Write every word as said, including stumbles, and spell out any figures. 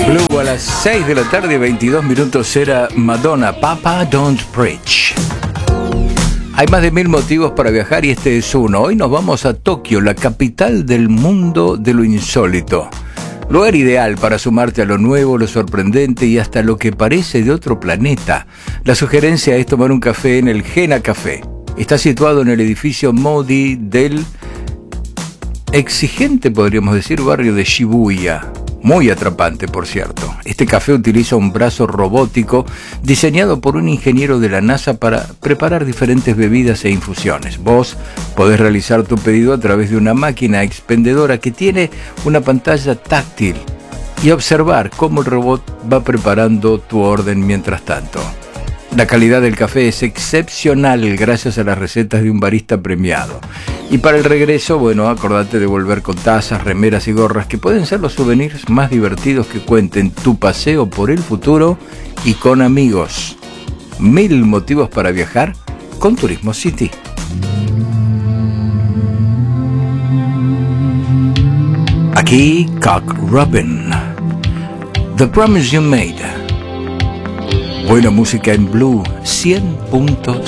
Blue a las seis de la tarde, veintidós minutos, era Madonna, Papa Don't Preach. Hay más de mil motivos para viajar y este es uno. Hoy nos vamos a Tokio, la capital del mundo de lo insólito. Lugar ideal para sumarte a lo nuevo, lo sorprendente y hasta lo que parece de otro planeta. La sugerencia es tomar un café en el Gena Café. Está situado en el edificio Modi del exigente, podríamos decir, barrio de Shibuya. Muy atrapante, por cierto. Este café utiliza un brazo robótico diseñado por un ingeniero de la NASA para preparar diferentes bebidas e infusiones. Vos podés realizar tu pedido a través de una máquina expendedora que tiene una pantalla táctil y observar cómo el robot va preparando tu orden mientras tanto. La calidad del café es excepcional gracias a las recetas de un barista premiado. Y para el regreso, bueno, acordate de volver con tazas, remeras y gorras que pueden ser los souvenirs más divertidos que cuenten tu paseo por el futuro y con amigos. Mil motivos para viajar con Turismo City. Aquí Cock Robin, The Promise You Made. Buena música en Blue cien punto